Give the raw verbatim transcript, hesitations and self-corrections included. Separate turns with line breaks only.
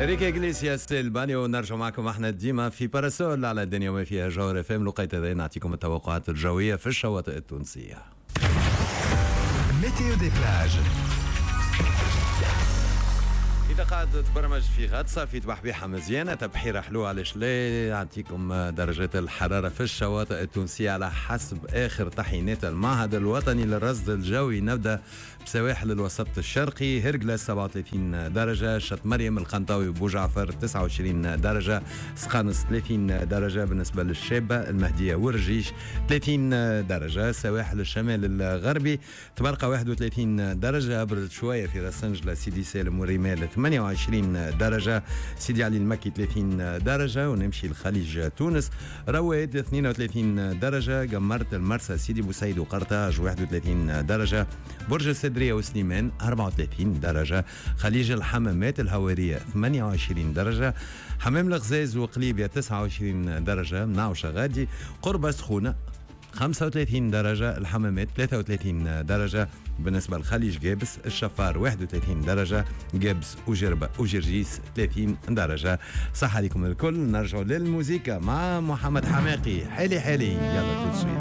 ريكي إغليسياس البانيو. نرجع معكم احنا ديما في باراسول على الدنيا وما فيها جوهر اف ام. لقيت هذا نعطيكم التوقعات الجويه في الشواطئ التونسيه.
ميتيو دي بلاج.
إذا قاعد تبرمج في غطسة في تبحبيحة مزيانة تبحيرة حلوة علاش لا، يعطيكم درجات الحرارة في الشواطئ التونسية على حسب آخر تحيينات المعهد الوطني للرصد الجوي. نبدأ بسواحل الوسط الشرقي، هرقلس سبعة وثلاثين درجة، شط مريم القنطاوي وبوجعفر تسعة وعشرين درجة، سقانس ثلاثين درجة بالنسبة للشابة، المهدية ورجيش ثلاثين درجة، سواحل الشمال الغربي تبرقة واحد وثلاثين درجة، أبرد شوية في راسنجلة سيدي سالم والرمال ثمانية وعشرين درجة، سيدي علي المكي ثلاثين درجة، ونمشي لخليج تونس رواد اثنين وثلاثين درجة، قمرت المرسى سيدي بوسعيد وقرطاج واحد وثلاثين درجة، برج السدرية وسليمان أربعة وثلاثين درجة، خليج الحمامات الهوارية ثمانية وعشرين درجة، حمام الغزاز وقليبية تسعة وعشرين درجة، مناوشة غادي قربة سخونة خمسة وثلاثين درجة، الحمامات ثلاثة وثلاثين درجة، بالنسبة للخليج جابس الشفار واحد وثلاثين درجة، جابس وجربة وجرجيس ثلاثين درجة. صح عليكم الكل. نرجع للموسيقى مع محمد حماقي. حالي حالي يلا تو سويت.